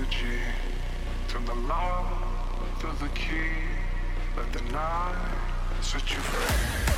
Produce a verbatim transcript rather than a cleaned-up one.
G. Turn the lock to the key. Let the night set you free.